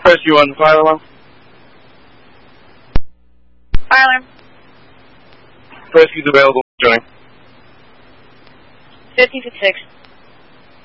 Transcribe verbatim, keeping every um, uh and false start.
Rescue one, fire alarm. Fire alarm. Rescue's available. Join. fifty fifty-six.